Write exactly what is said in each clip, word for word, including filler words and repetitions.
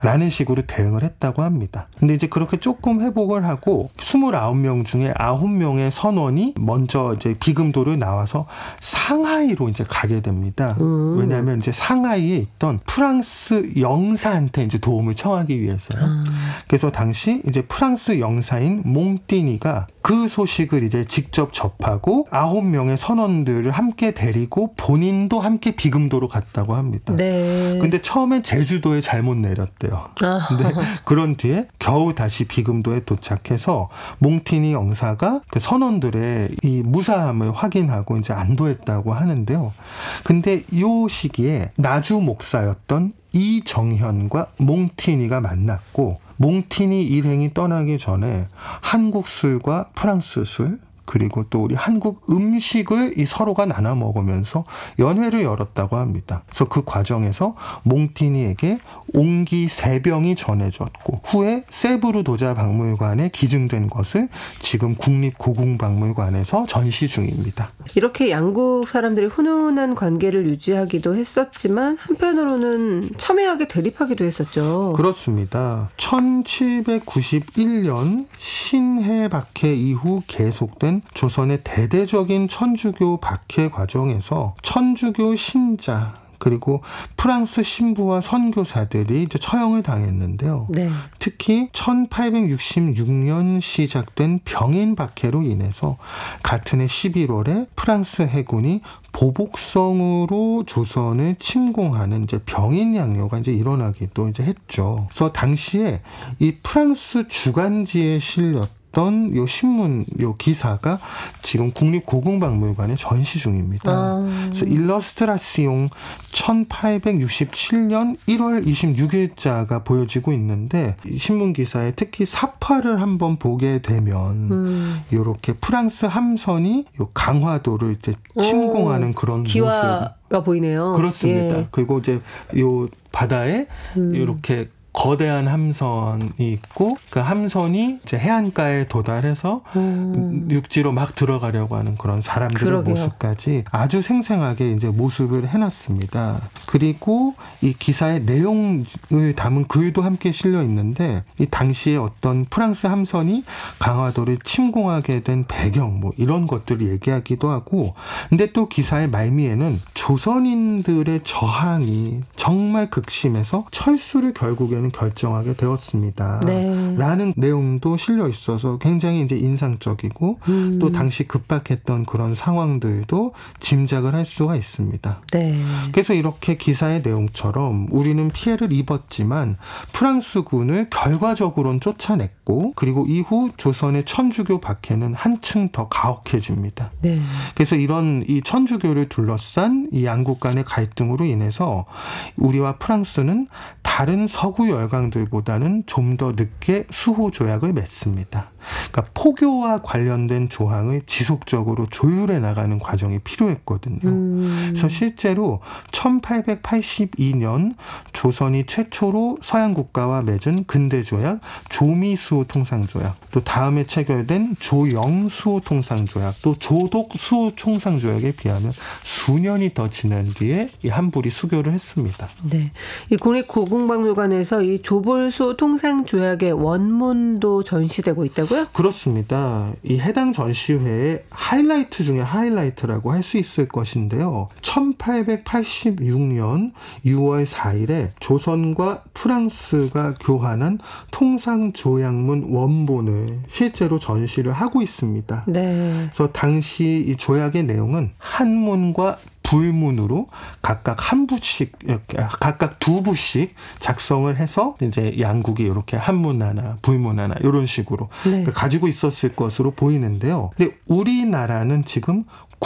라는 식으로 대응을 했다고 합니다. 근데 이제 그렇게 조금 회복을 하고 이십구 명 중에 아홉 명의 선원이 먼저 이제 비금도를 나와서 상하이로 이제 가게 됩니다. 음. 왜냐하면 이제 상하이에 있던 프랑스 영사한테 이제 도움을 청하기 위해서요. 음. 그래서 당시 이제 프랑스 영사인 몽띠니가 그 소식을 이제 직접 접하고 아홉 명의 선원들을 함께 데리고 본인도 함께 비금도로 갔다고 합니다. 네. 근데 처음엔 제주도에 잘못 내렸대요. 아. 근데 그런 뒤에 겨우 다시 비금도에 도착해서 몽티니 영사가 그 선원들의 이 무사함을 확인하고 이제 안도했다고 하는데요. 근데 이 시기에 나주 목사였던 이정현과 몽티니가 만났고 몽티니 일행이 떠나기 전에 한국 술과 프랑스 술 그리고 또 우리 한국 음식을 이 서로가 나눠 먹으면서 연회를 열었다고 합니다. 그래서 그 과정에서 몽티니에게 옹기 세 병이 전해졌고 후에 세브르 도자 박물관에 기증된 것을 지금 국립고궁박물관에서 전시 중입니다. 이렇게 양국 사람들이 훈훈한 관계를 유지하기도 했었지만 한편으로는 첨예하게 대립하기도 했었죠. 그렇습니다. 천칠백구십일 년 신해 박해 이후 계속된 조선의 대대적인 천주교 박해 과정에서 천주교 신자 그리고 프랑스 신부와 선교사들이 이제 처형을 당했는데요. 네. 특히 천팔백육십육 년 시작된 병인 박해로 인해서 같은 해 십일월에 프랑스 해군이 보복성으로 조선을 침공하는 이제 병인 양요가 이제 일어나기도 이제 했죠. 그래서 당시에 이 프랑스 주간지에 실렸던 어떤 요 신문 요 기사가 지금 국립고궁박물관에 전시 중입니다. 아. 그래서 일러스트라시옹 천팔백육십칠 년 일월 이십육일자가 보여지고 있는데 이 신문 기사에 특히 사파를 한번 보게 되면 음. 이렇게 프랑스 함선이 요 강화도를 이제 침공하는 오. 그런 기와가 모습 보이네요. 그렇습니다. 예. 그리고 이제 요 바다에 음. 이렇게 거대한 함선이 있고 그 함선이 이제 해안가에 도달해서 음. 육지로 막 들어가려고 하는 그런 사람들의 그러게요. 모습까지 아주 생생하게 이제 모습을 해놨습니다. 그리고 이 기사의 내용을 담은 글도 함께 실려 있는데 이 당시에 어떤 프랑스 함선이 강화도를 침공하게 된 배경 뭐 이런 것들을 얘기하기도 하고 근데 또 기사의 말미에는 조선인들의 저항이 정말 극심해서 철수를 결국에는 결정하게 되었습니다. 네. 라는 내용도 실려 있어서 굉장히 이제 인상적이고 음. 또 당시 급박했던 그런 상황들도 짐작을 할 수가 있습니다. 네. 그래서 이렇게 기사의 내용처럼 우리는 피해를 입었지만 프랑스군을 결과적으로는 쫓아냈고 그리고 이후 조선의 천주교 박해는 한층 더 가혹해집니다. 네. 그래서 이런 이 천주교를 둘러싼 이 양국 간의 갈등으로 인해서 우리와 프랑스는 다른 서구 열강들보다는 좀 더 늦게 수호 조약을 맺습니다. 그러니까 포교와 관련된 조항을 지속적으로 조율해 나가는 과정이 필요했거든요. 음. 그래서 실제로 천팔백팔십이 년 조선이 최초로 서양 국가와 맺은 근대 조약 조미수호 통상조약, 또 다음에 체결된 조영수호 통상조약, 또 조독 수호 통상조약에 비하면 수년이 더 지난 뒤에 이 한불이 수교를 했습니다. 네, 이 국립고궁박물관에서 이 조벌수호 통상조약의 원문도 전시되고 있다고. 그렇습니다. 이 해당 전시회의 하이라이트 중에 하이라이트라고 할 수 있을 것인데요. 천팔백팔십육 년 유월 사일에 조선과 프랑스가 교환한 통상조약문 원본을 실제로 전시를 하고 있습니다. 네. 그래서 당시 이 조약의 내용은 한문과 불문으로 각각 한 부씩, 각각 두 부씩 작성을 해서 이제 양국이 이렇게 한문 하나, 불문 하나 이런 식으로 네. 가지고 있었을 것으로 보이는데요. 근데 우리나라는 지금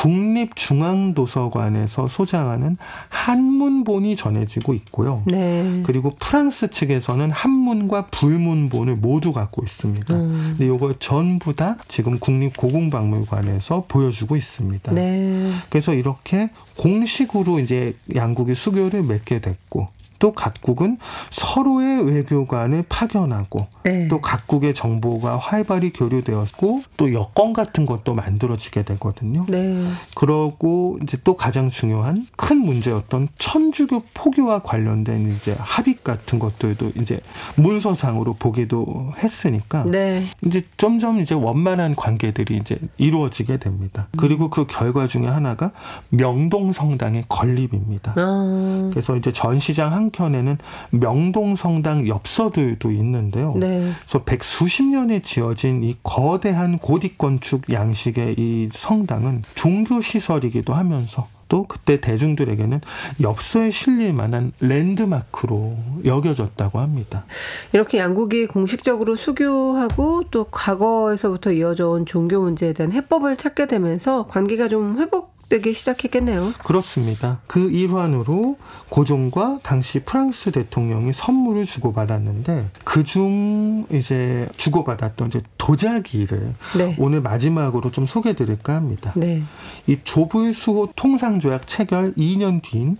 국립중앙도서관에서 소장하는 한문본이 전해지고 있고요. 네. 그리고 프랑스 측에서는 한문과 불문본을 모두 갖고 있습니다. 음. 근데 이걸 전부 다 지금 국립고궁박물관에서 보여주고 있습니다. 네. 그래서 이렇게 공식으로 이제 양국이 수교를 맺게 됐고 또 각국은 서로의 외교관을 파견하고 네. 또 각국의 정보가 활발히 교류되었고 또 여권 같은 것도 만들어지게 되거든요. 네. 그러고 이제 또 가장 중요한 큰 문제였던 천주교 포교와 관련된 이제 합의 같은 것들도 이제 문서상으로 보기도 했으니까 네. 이제 점점 이제 원만한 관계들이 이제 이루어지게 됩니다. 그리고 그 결과 중에 하나가 명동 성당의 건립입니다. 아. 그래서 이제 전시장 한 켠에는 명동 성당 엽서들도 있는데요. 네. 그래서 백수십 년에 지어진 이 거대한 고딕 건축 양식의 이 성당은 종교 시설이기도 하면서 또 그때 대중들에게는 엽서에 실릴 만한 랜드마크로 여겨졌다고 합니다. 이렇게 양국이 공식적으로 수교하고 또 과거에서부터 이어져 온 종교 문제에 대한 해법을 찾게 되면서 관계가 좀 회복되기 시작했겠네요. 그렇습니다. 그 일환으로 고종과 당시 프랑스 대통령이 선물을 주고받았는데 그중 이제 주고받았던 이제 도자기를 네. 오늘 마지막으로 좀 소개해드릴까 합니다. 네. 이 조불수호 통상조약 체결 이 년 뒤인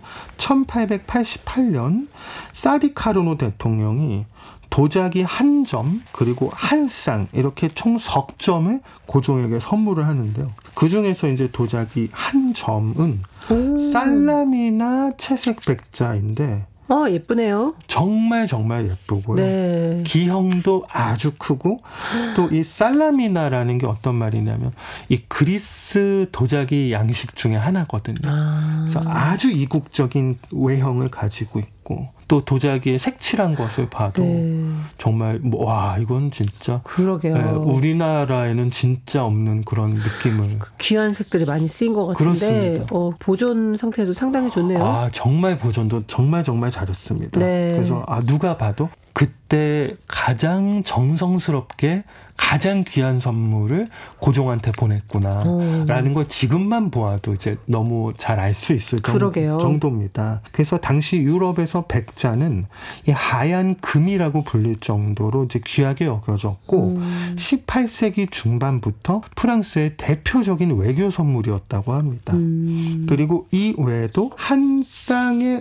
천팔백팔십팔 년 사디카르노 대통령이 도자기 한 점 그리고 한 쌍 이렇게 총 석 점을 고종에게 선물을 하는데요. 그 중에서 이제 도자기 한 점은 오. 살라미나 채색 백자인데 어, 예쁘네요. 정말 정말 예쁘고요. 네. 기형도 아주 크고 또 이 살라미나라는 게 어떤 말이냐면 이 그리스 도자기 양식 중에 하나거든요. 아. 그래서 아주 이국적인 외형을 가지고 있고 또 도자기에 색칠한 것을 봐도 네. 정말 뭐, 와 이건 진짜 그러게요. 예, 우리나라에는 진짜 없는 그런 느낌을 귀한 색들이 많이 쓰인 것 같은데 그렇습니다. 어, 보존 상태도 상당히 좋네요. 아 정말 보존도 정말 정말 잘했습니다. 네. 그래서 아 누가 봐도 그때 가장 정성스럽게 가장 귀한 선물을 고종한테 보냈구나라는 걸 지금만 보아도 이제 너무 잘 알 수 있을 그러게요. 정도입니다. 그래서 당시 유럽에서 백자는 이 하얀 금이라고 불릴 정도로 이제 귀하게 여겨졌고 음. 십팔 세기 중반부터 프랑스의 대표적인 외교 선물이었다고 합니다. 음. 그리고 이 외에도 한 쌍의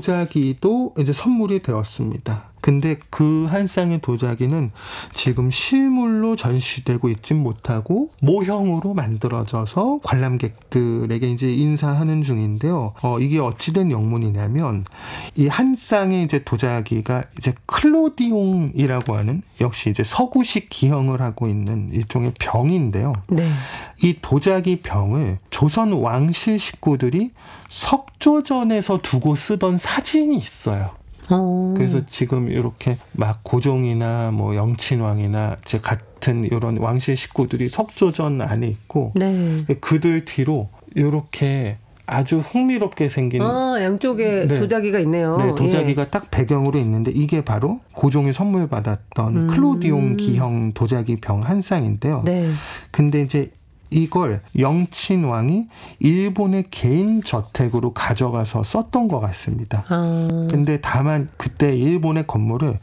도자기도 이제 선물이 되었습니다. 근데 그 한 쌍의 도자기는 지금 실물로 전시되고 있진 못하고 모형으로 만들어져서 관람객들에게 이제 인사하는 중인데요. 어, 이게 어찌된 영문이냐면 이 한 쌍의 이제 도자기가 이제 클로디옹이라고 하는 역시 이제 서구식 기형을 하고 있는 일종의 병인데요. 네. 이 도자기 병을 조선 왕실 식구들이 석조전에서 두고 쓰던 사진이 있어요. 어. 그래서 지금 이렇게 막 고종이나 뭐 영친왕이나 제 같은 이런 왕실 식구들이 석조전 안에 있고 네. 그들 뒤로 이렇게 아주 흥미롭게 생긴 아, 양쪽에 네. 도자기가 있네요. 네, 도자기가 예. 딱 배경으로 있는데 이게 바로 고종이 선물 받았던 음. 클로디옹 기형 도자기 병 한 쌍인데요. 네. 근데 이제 이걸 영친왕이 일본의 개인 저택으로 가져가서 썼던 것 같습니다. 아. 근데 다만 그때 일본의 건물을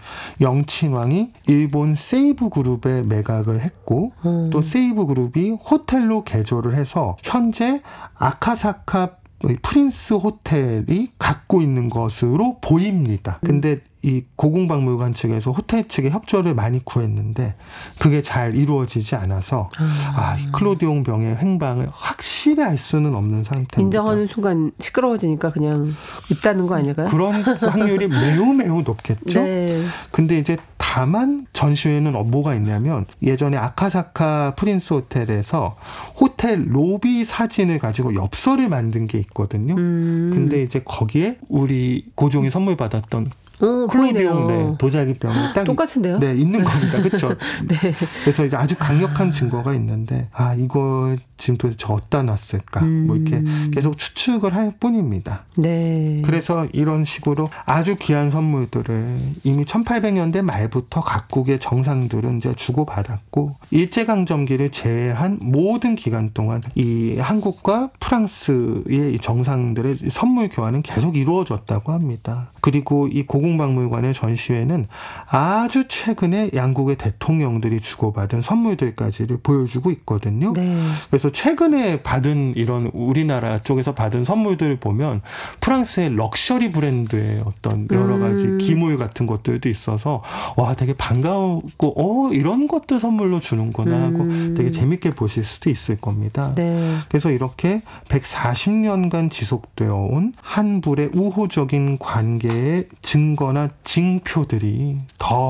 영친왕이 일본 세이브 그룹에 매각을 했고 음. 또 세이브 그룹이 호텔로 개조를 해서 현재 아카사카 프린스 호텔이 갖고 있는 것으로 보입니다. 근데 이 고궁박물관 측에서 호텔 측에 협조를 많이 구했는데 그게 잘 이루어지지 않아서 아, 아, 이 클로디옹 병의 횡방을 확실히 알 수는 없는 상태입니다. 인정하는 순간 시끄러워지니까 그냥 입다는 거 아닐까요? 그런 확률이 매우 매우 높겠죠. 네. 근데 이제 다만 전시회는 뭐가 있냐면 예전에 아카사카 프린스 호텔에서 호텔 로비 사진을 가지고 엽서를 만든 게 있거든요. 음. 근데 이제 거기에 우리 고종이 선물 받았던 오, 클로디옹 보이네요. 네, 도자기 병이 딱 똑같은데요? 네, 있는 겁니다. 그렇죠? 네. 그래서 이제 아주 강력한 증거가 있는데 아 이거 지금 도대체 어디다 놨을까? 음. 뭐 이렇게 계속 추측을 할 뿐입니다. 네. 그래서 이런 식으로 아주 귀한 선물들을 이미 천팔백 년대 말부터 각국의 정상들은 이제 주고받았고 일제강점기를 제외한 모든 기간 동안 이 한국과 프랑스의 이 정상들의 선물 교환은 계속 이루어졌다고 합니다. 그리고 이 고궁 국립故宮박물관의 전시회는 아주 최근에 양국의 대통령들이 주고받은 선물들까지를 보여주고 있거든요. 네. 그래서 최근에 받은 이런 우리나라 쪽에서 받은 선물들을 보면 프랑스의 럭셔리 브랜드의 어떤 여러 가지 음. 기물 같은 것들도 있어서 와 되게 반가웠고 어 이런 것들 선물로 주는구나 하고 음. 되게 재밌게 보실 수도 있을 겁니다. 네. 그래서 이렇게 백사십 년간 지속되어 온 한불의 우호적인 관계의 증거나 징표들이 더